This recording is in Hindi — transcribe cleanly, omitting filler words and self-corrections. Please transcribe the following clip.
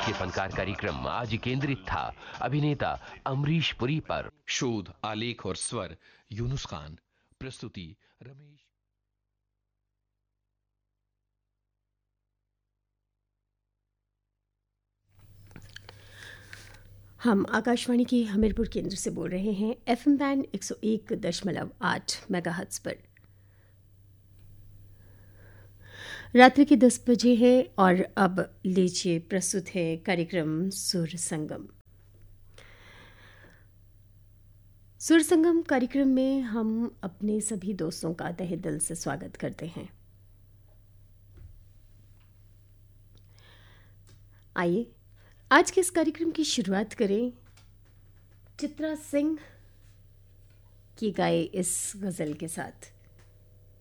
के फनकार कार्यक्रम आज केंद्रित था अभिनेता अमरीश पुरी पर। शोध, आलेख और स्वर यूनुस खान, प्रस्तुति रमेश। हम आकाशवाणी के हमीरपुर केंद्र से बोल रहे हैं एफएम बैंड 101.8 मेगाहर्ट्ज पर। रात्रि के 10 बजे है और अब लीजिए प्रस्तुत है कार्यक्रम सुर संगम। सुर संगम कार्यक्रम में हम अपने सभी दोस्तों का तहे दिल से स्वागत करते हैं। आइए आज के इस कार्यक्रम की शुरुआत करें चित्रा सिंह की गाए इस गज़ल के साथ।